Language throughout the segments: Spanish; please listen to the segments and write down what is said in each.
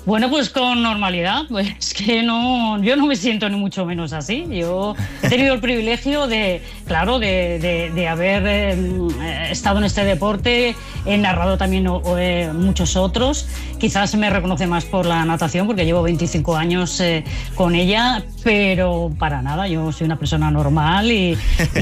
Bueno, pues con normalidad, pues es que no, yo no me siento ni mucho menos así. Yo he tenido el privilegio de haber estado en este deporte, he narrado también muchos otros. Quizás me reconoce más por la natación porque llevo 25 años con ella, pero para nada, yo soy una persona normal y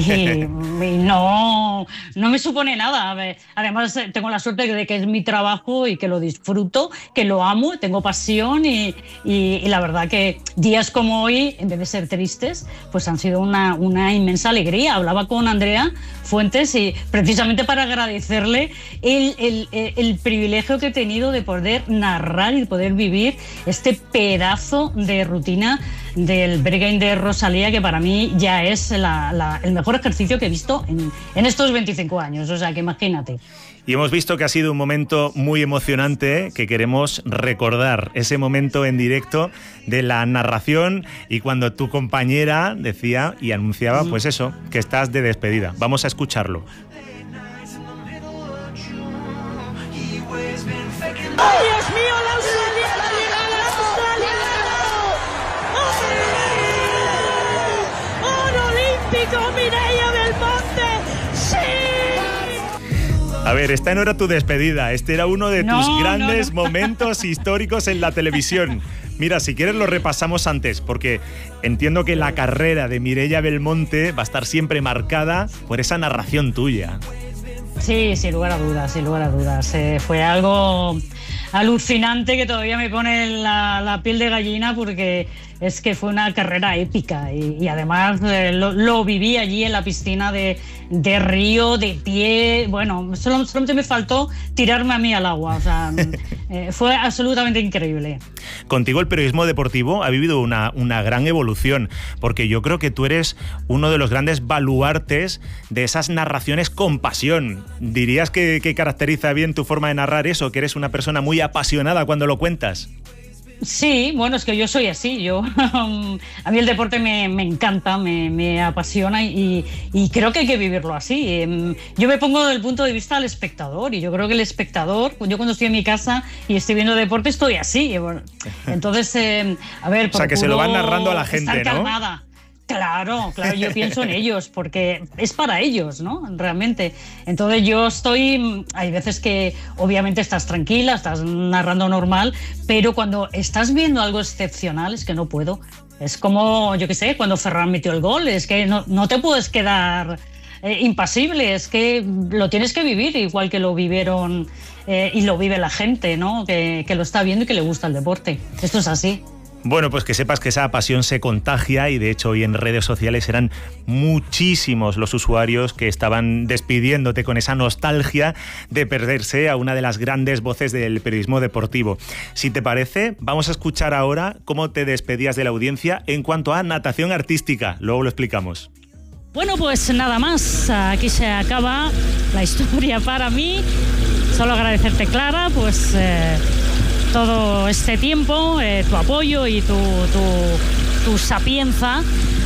no me supone nada. Además, tengo la suerte de que es mi trabajo y que lo disfruto, que lo amo, tengo pasión y la verdad que días como hoy, en vez de ser tristes, pues han sido una inmensa alegría. Hablaba con Andrea Fuentes y precisamente para agradecerle el privilegio que he tenido de poder narrar y de poder vivir este pedazo de rutina del Berghain de Rosalía, que para mí ya es el mejor ejercicio que he visto en estos 25 años, o sea que imagínate. Y hemos visto que ha sido un momento muy emocionante que queremos recordar, ese momento en directo de la narración y cuando tu compañera decía y anunciaba, pues eso, que estás de despedida. Vamos a escucharlo. ¡Ay, Dios mío, la Australia, la llegada, la Australia! ¡Oro olímpico, Mireia Belmonte! ¡Sí! A ver, esta no era tu despedida, este era uno de tus grandes momentos históricos en la televisión. Mira, si quieres lo repasamos antes, porque entiendo que la carrera de Mireia Belmonte va a estar siempre marcada por esa narración tuya. Sí, sin lugar a dudas, sin lugar a dudas. Fue algo alucinante que todavía me pone la piel de gallina porque es que fue una carrera épica y además lo viví allí en la piscina de Río, de pie. Bueno, solamente me faltó tirarme a mí al agua, o sea, fue absolutamente increíble. Contigo el periodismo deportivo ha vivido una gran evolución, porque yo creo que tú eres uno de los grandes baluartes de esas narraciones con pasión. ¿Dirías que caracteriza bien tu forma de narrar eso, que eres una persona muy apasionada cuando lo cuentas? Sí, bueno, es que yo soy así. A mí el deporte me encanta, me apasiona y creo que hay que vivirlo así. Yo me pongo desde el punto de vista del espectador y yo creo que el espectador, yo cuando estoy en mi casa y estoy viendo deporte estoy así. Entonces, a ver, o sea, que se lo van narrando a la gente, estar calmada. Claro, yo pienso en ellos porque es para ellos, ¿no? Realmente. Entonces hay veces que obviamente estás tranquila, estás narrando normal, pero cuando estás viendo algo excepcional es que no puedo. Es como, yo qué sé, cuando Ferran metió el gol, es que no te puedes quedar impasible, es que lo tienes que vivir igual que lo vivieron y lo vive la gente, ¿no? Que lo está viendo y que le gusta el deporte. Esto es así. Bueno, pues que sepas que esa pasión se contagia y de hecho hoy en redes sociales eran muchísimos los usuarios que estaban despidiéndote con esa nostalgia de perderse a una de las grandes voces del periodismo deportivo. Si te parece, vamos a escuchar ahora cómo te despedías de la audiencia en cuanto a natación artística. Luego lo explicamos. Bueno, pues nada más, aquí se acaba la historia para mí. Solo agradecerte, Clara, pues todo este tiempo, tu apoyo y tu sapienza.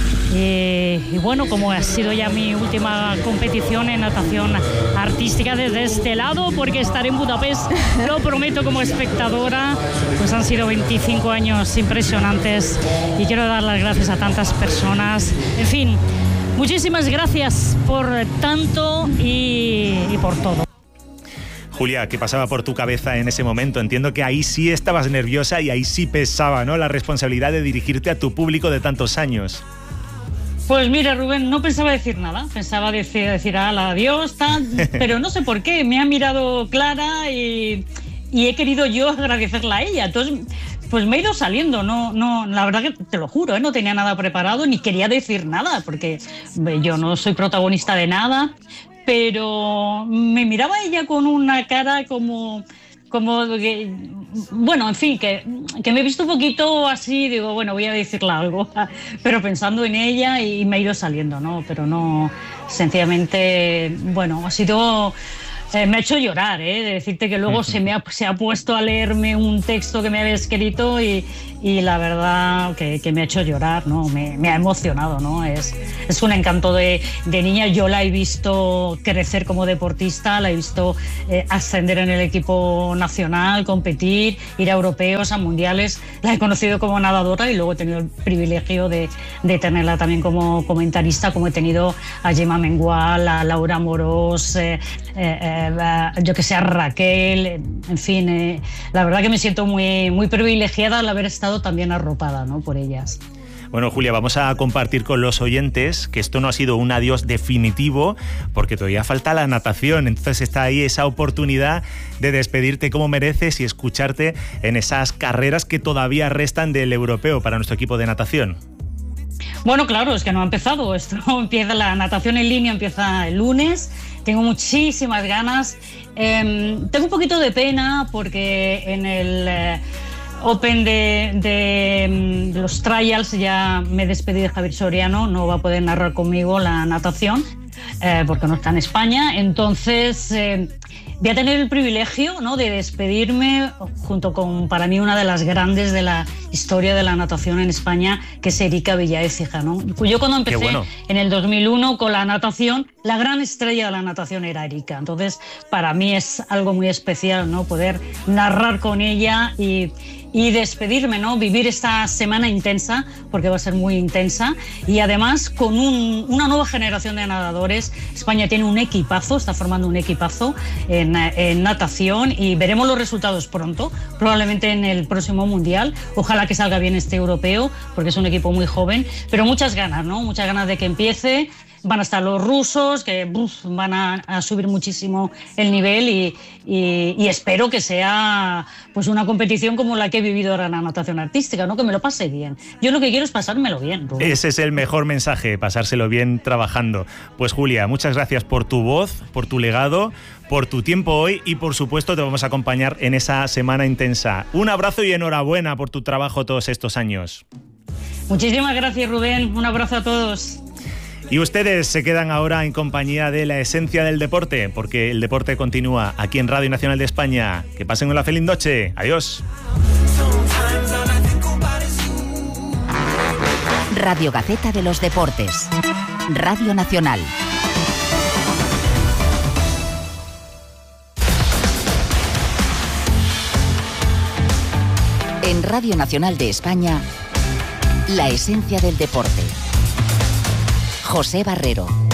Y bueno, como ha sido ya mi última competición en natación artística desde este lado, porque estaré en Budapest, lo prometo, como espectadora, pues han sido 25 años impresionantes y quiero dar las gracias a tantas personas. En fin, muchísimas gracias por tanto y por todo. Julia, ¿qué pasaba por tu cabeza en ese momento? Entiendo que ahí sí estabas nerviosa y ahí sí pesaba, ¿no?, la responsabilidad de dirigirte a tu público de tantos años. Pues mira, Rubén, no pensaba decir nada. Pensaba decir adiós, pero no sé por qué. Me ha mirado Clara y he querido yo agradecerla a ella. Entonces, pues me he ido saliendo. No, la verdad que te lo juro, no tenía nada preparado ni quería decir nada porque yo no soy protagonista de nada. Pero me miraba ella con una cara como que, bueno, en fin, que me he visto un poquito así, digo, bueno, voy a decirle algo, pero pensando en ella y me he ido saliendo, ¿no? Pero no, sencillamente, bueno, ha sido Me ha hecho llorar, de decirte que luego se ha puesto a leerme un texto que me había escrito y la verdad que me ha hecho llorar, ¿no? Me ha emocionado, ¿no? Es un encanto de niña. Yo la he visto crecer como deportista, la he visto ascender en el equipo nacional, competir, ir a europeos, a mundiales. La he conocido como nadadora y luego he tenido el privilegio de tenerla también como comentarista, como he tenido a Gemma Mengual, a Laura Amorós, yo que sé, a Raquel, en fin, la verdad que me siento muy, muy privilegiada al haber estado también arropada, ¿no?, por ellas. Bueno, Julia, vamos a compartir con los oyentes que esto no ha sido un adiós definitivo, porque todavía falta la natación. Entonces está ahí esa oportunidad de despedirte como mereces y escucharte en esas carreras que todavía restan del europeo para nuestro equipo de natación. Bueno, claro, es que no ha empezado. Esto empieza, la natación en línea empieza el lunes. Tengo muchísimas ganas. Tengo un poquito de pena porque en el Open de los trials ya me despedí de Javier Soriano, no va a poder narrar conmigo la natación porque no está en España. Entonces voy a tener el privilegio, ¿no?, de despedirme junto con, para mí, una de las grandes de la historia de la natación en España, que es Erika Villaécija, ¿no? Yo cuando empecé en el 2001 con la natación, la gran estrella de la natación era Erika. Entonces, para mí es algo muy especial, ¿no?, poder narrar con ella y despedirme, ¿no?, vivir esta semana intensa, porque va a ser muy intensa, y además con una nueva generación de nadadores. España tiene un equipazo, está formando un equipazo en natación, y veremos los resultados pronto, probablemente en el próximo Mundial. Ojalá que salga bien este europeo, porque es un equipo muy joven, pero muchas ganas, ¿no?, muchas ganas de que empiece. Van a estar los rusos, que van a subir muchísimo el nivel, y espero que sea pues una competición como la que he vivido ahora en la natación artística, ¿no?, que me lo pase bien. Yo lo que quiero es pasármelo bien, Rubén. Ese es el mejor mensaje, pasárselo bien trabajando. Pues Julia, muchas gracias por tu voz, por tu legado, por tu tiempo hoy, y por supuesto te vamos a acompañar en esa semana intensa. Un abrazo y enhorabuena por tu trabajo todos estos años. Muchísimas gracias, Rubén. Un abrazo a todos. Y ustedes se quedan ahora en compañía de la esencia del deporte, porque el deporte continúa aquí en Radio Nacional de España. Que pasen una feliz noche. Adiós. Radio Gaceta de los Deportes. Radio Nacional. En Radio Nacional de España, la esencia del deporte. José Barrero.